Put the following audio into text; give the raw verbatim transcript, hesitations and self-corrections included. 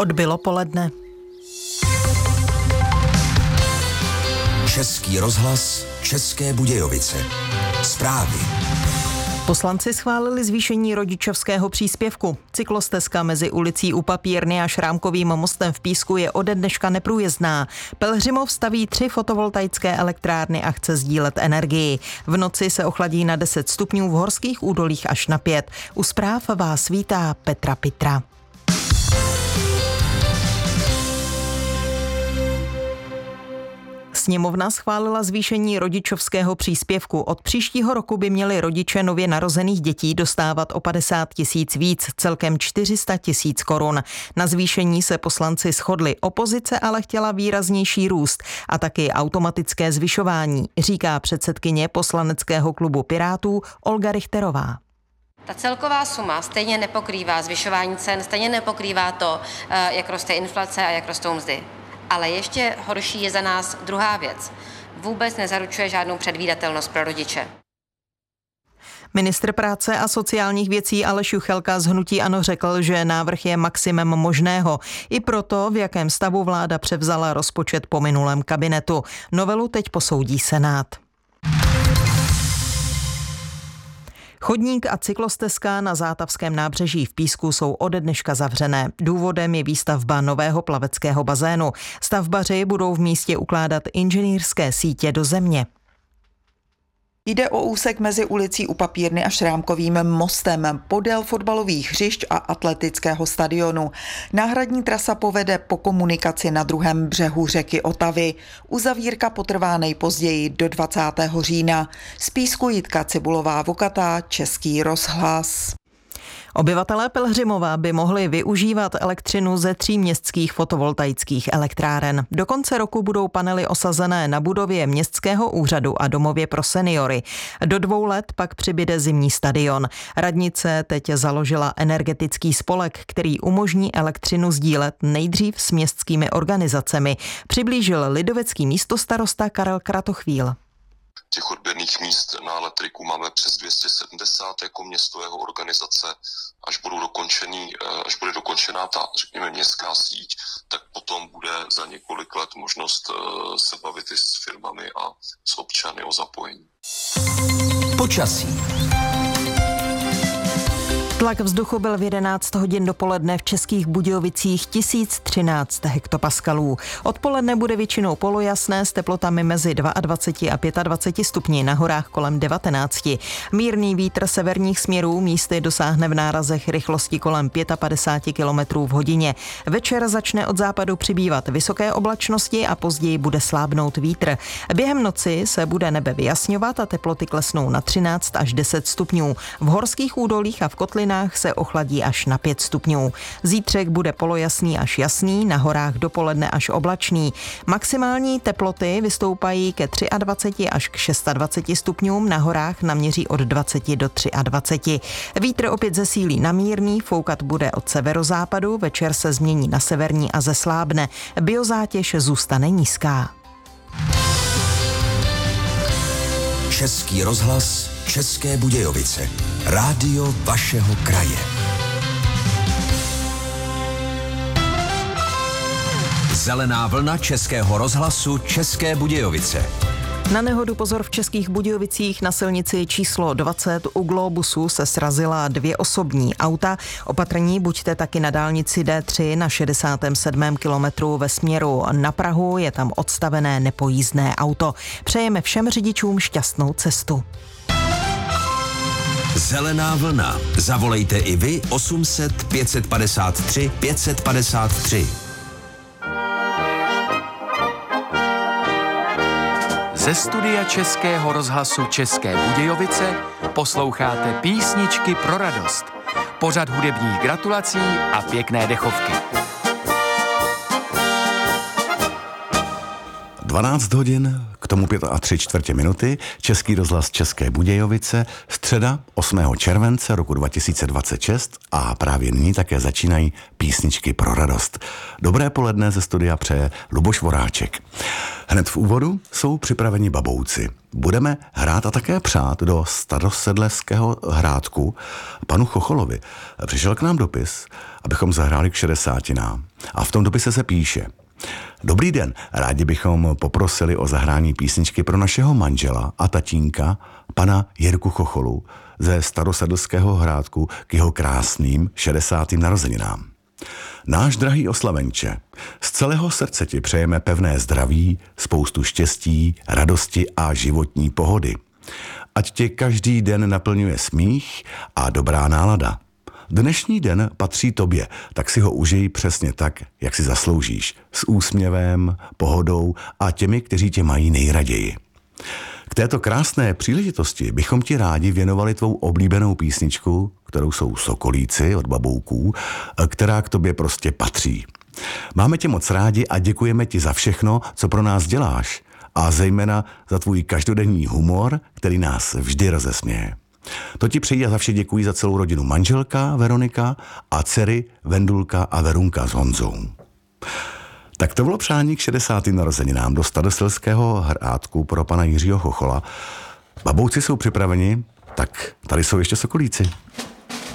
Odbylo poledne. Český rozhlas, České Budějovice. Zprávy. Poslanci schválili zvýšení rodičovského příspěvku. Cyklostezka mezi ulicí U Papírny a Šrámkovým mostem v Písku je ode dneška neprůjezdná. Pelhřimov staví tři fotovoltaické elektrárny a chce sdílet energii. V noci se ochladí na deset stupňů, v horských údolích až na pět. U zpráv vás vítá Petra Pitra. Sněmovna schválila zvýšení rodičovského příspěvku. Od příštího roku by měli rodiče nově narozených dětí dostávat o padesát tisíc víc, celkem čtyři sta tisíc korun. Na zvýšení se poslanci shodli, opozice ale chtěla výraznější růst a taky automatické zvyšování, říká předsedkyně poslaneckého klubu Pirátů Olga Richterová. Ta celková suma stejně nepokrývá zvyšování cen, stejně nepokrývá to, jak roste inflace a jak rostou mzdy. Ale ještě horší je za nás druhá věc. Vůbec nezaručuje žádnou předvídatelnost pro rodiče. Ministr práce a sociálních věcí Aleš Juchelka z hnutí ANO řekl, že návrh je maximem možného. I proto, v jakém stavu vláda převzala rozpočet po minulém kabinetu. Novelu teď posoudí Senát. Chodník a cyklostezka na Zátavském nábřeží v Písku jsou ode dneška zavřené. Důvodem je výstavba nového plaveckého bazénu. Stavbaři budou v místě ukládat inženýrské sítě do země. Jde o úsek mezi ulicí U Papírny a Šrámkovým mostem podél fotbalových hřišť a atletického stadionu. Náhradní trasa povede po komunikaci na druhém břehu řeky Otavy. Uzavírka potrvá nejpozději do dvacátého října. Z Písku Jitka Cibulová-Vokatá, Český rozhlas. Obyvatelé Pelhřimova by mohli využívat elektřinu ze tří městských fotovoltaických elektráren. Do konce roku budou panely osazené na budově městského úřadu a domově pro seniory. Do dvou let pak přibyde zimní stadion. Radnice teď založila energetický spolek, který umožní elektřinu sdílet nejdřív s městskými organizacemi. Přiblížil lidovecký místostarosta Karel Kratochvíl. Těch odběrných míst na elektriku máme přes dvě stě sedmdesát jako městové organizace. Až budou dokončený, až bude dokončená ta, řekněme, městská síť, tak potom bude za několik let možnost se bavit i s firmami a s občany o zapojení. Počasí. Tlak vzduchu byl v jedenáct hodin dopoledne v Českých Budějovicích tisíc třináct hektopaskalů. Odpoledne bude většinou polojasné s teplotami mezi dvacet dva a dvacet pět stupni, na horách kolem devatenáct. Mírný vítr severních směrů místy dosáhne v nárazech rychlosti kolem padesát pět kilometrů v hodině. Večer začne od západu přibývat vysoké oblačnosti a později bude slábnout vítr. Během noci se bude nebe vyjasňovat a teploty klesnou na třináct až deset stupňů. V horských údolích a v kotlinách se ochladí až na pět stupňů. Zítřek bude polojasný až jasný, na horách dopoledne až oblačný. Maximální teploty vystoupají ke dvacet tři až k dvacet šest stupňům, na horách naměří od dvacet do dvacet tři. Vítr opět zesílí na mírný, foukat bude od severozápadu, večer se změní na severní a zeslábne. Biozátěž zůstane nízká. Český rozhlas, České Budějovice. Rádio vašeho kraje. Zelená vlna Českého rozhlasu, České Budějovice. Na nehodu pozor v Českých Budějovicích. Na silnici číslo dvacet u Globusu se srazila dvě osobní auta. Opatrní buďte taky na dálnici D tři na šedesátém sedmém kilometru ve směru na Prahu. Je tam odstavené nepojízdné auto. Přejeme všem řidičům šťastnou cestu. Zelená vlna. Zavolejte i vy osm set pět padesát tři pět padesát tři. Ze studia Českého rozhlasu České Budějovice posloucháte Písničky pro radost. Pořad hudebních gratulací a pěkné dechovky. dvanáct hodin, k tomu pět a tři čtvrtě minuty, Český rozhlas České Budějovice, středa osmého července roku dva tisíce dvacet šest a právě nyní také začínají Písničky pro radost. Dobré poledne ze studia přeje Luboš Voráček. Hned v úvodu jsou připraveni babouci. budeme hrát a také přát do Starosedleského hrádku panu Chocholovi. Přišel k nám dopis, abychom zahráli k šedesátinám. A v tom dopise se píše: Dobrý den, rádi bychom poprosili o zahrání písničky pro našeho manžela a tatínka, pana Jirku Chocholu, ze Starosedlského hrádku k jeho krásným šedesátým narozeninám. Náš drahý oslavenče, z celého srdce ti přejeme pevné zdraví, spoustu štěstí, radosti a životní pohody. Ať tě každý den naplňuje smích a dobrá nálada. Dnešní den patří tobě, tak si ho užij přesně tak, jak si zasloužíš, s úsměvem, pohodou a těmi, kteří tě mají nejraději. K této krásné příležitosti bychom ti rádi věnovali tvou oblíbenou písničku, kterou jsou Sokolíci od Babouků, která k tobě prostě patří. Máme tě moc rádi a děkujeme ti za všechno, co pro nás děláš, a zejména za tvůj každodenní humor, který nás vždy rozesměje. To ti přeji a za vše děkuji za celou rodinu manželka Veronika a dcery Vendulka a Verunka s Honzou. Tak to bylo přání k šedesátým narozeninám do Staroselského hrádku pro pana Jiřího Chochola. Babouci jsou připraveni, tak tady jsou ještě Sokolíci.